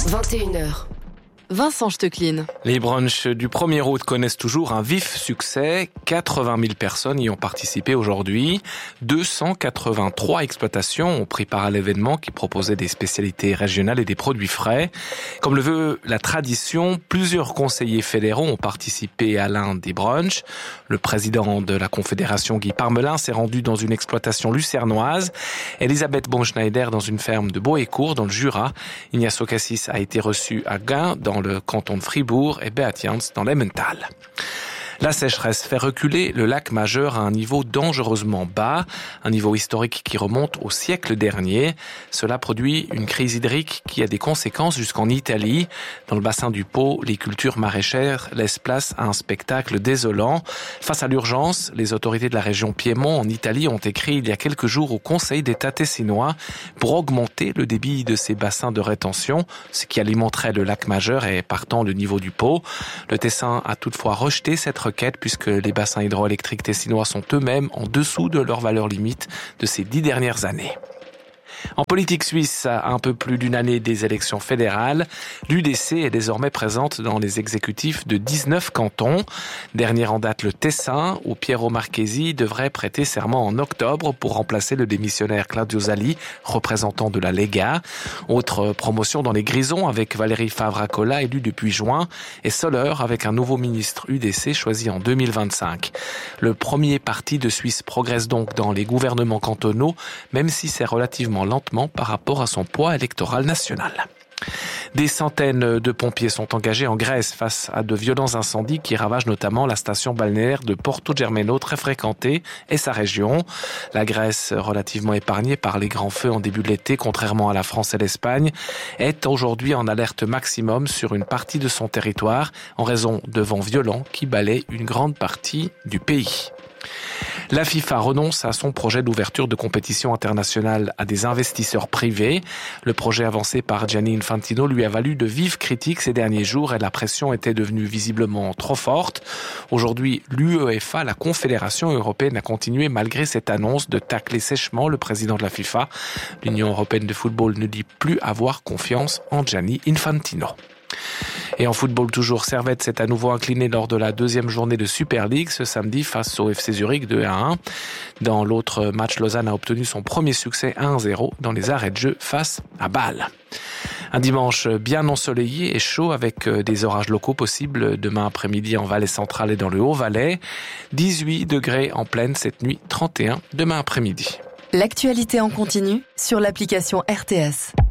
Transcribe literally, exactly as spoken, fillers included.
vingt et une heures. Vincent Stecklin. Les brunchs du premier août connaissent toujours un vif succès. quatre-vingt mille personnes y ont participé aujourd'hui. deux cent quatre-vingt-trois exploitations ont pris part à l'événement qui proposait des spécialités régionales et des produits frais. Comme le veut la tradition, plusieurs conseillers fédéraux ont participé à l'un des brunchs. Le président de la Confédération, Guy Parmelin, s'est rendu dans une exploitation lucernoise. Elisabeth Bonschneider dans une ferme de Boécourt, dans le Jura. Ignacio Cassis a été reçu à Gain, dans le canton de Fribourg, et Beat Jans dans l'Emmental. La sécheresse fait reculer le lac Majeur à un niveau dangereusement bas, un niveau historique qui remonte au siècle dernier. Cela produit une crise hydrique qui a des conséquences jusqu'en Italie. Dans le bassin du Pô, les cultures maraîchères laissent place à un spectacle désolant. Face à l'urgence, les autorités de la région Piémont en Italie ont écrit il y a quelques jours au Conseil d'État tessinois pour augmenter le débit de ces bassins de rétention, ce qui alimenterait le lac Majeur et partant le niveau du Pô. Le Tessin a toutefois rejeté cette requête puisque les bassins hydroélectriques tessinois sont eux-mêmes en dessous de leur valeur limite de ces dix dernières années. En politique suisse, à un peu plus d'une année des élections fédérales, l'U D C est désormais présente dans les exécutifs de dix-neuf cantons. Dernier en date, le Tessin, où Piero Marchesi devrait prêter serment en octobre pour remplacer le démissionnaire Claudio Zali, représentant de la Lega. Autre promotion dans les Grisons avec Valérie Favre-Acola, élue depuis juin, et Soler avec un nouveau ministre U D C choisi en deux mille vingt-cinq. Le premier parti de Suisse progresse donc dans les gouvernements cantonaux, même si c'est relativement lentement par rapport à son poids électoral national. Des centaines de pompiers sont engagés en Grèce face à de violents incendies qui ravagent notamment la station balnéaire de Porto Germano, très fréquentée, et sa région. La Grèce, relativement épargnée par les grands feux en début de l'été, contrairement à la France et l'Espagne, est aujourd'hui en alerte maximum sur une partie de son territoire en raison de vents violents qui balaient une grande partie du pays. La FIFA renonce à son projet d'ouverture de compétition internationale à des investisseurs privés. Le projet avancé par Gianni Infantino lui a valu de vives critiques ces derniers jours et la pression était devenue visiblement trop forte. Aujourd'hui, l'UEFA, la Confédération européenne, a continué malgré cette annonce de tacler sèchement le président de la FIFA. L'Union européenne de football ne dit plus avoir confiance en Gianni Infantino. Et en football toujours, Servette s'est à nouveau incliné lors de la deuxième journée de Super League ce samedi face au F C Zurich deux à un. Dans l'autre match, Lausanne a obtenu son premier succès un à zéro dans les arrêts de jeu face à Bâle. Un dimanche bien ensoleillé et chaud avec des orages locaux possibles demain après-midi en Valais central et dans le Haut-Valais. dix-huit degrés en pleine cette nuit, trente et un demain après-midi. L'actualité en continu sur l'application R T S.